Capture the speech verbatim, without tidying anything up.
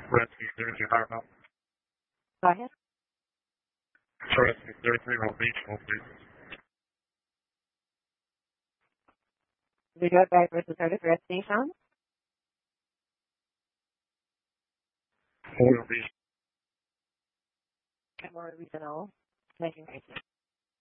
Rescue zero two Higher Mountain. Go ahead. Rescue zero three Roll Beach, hold please. Video back versus service destination. Roll Beach. More regional. nineteen ninety.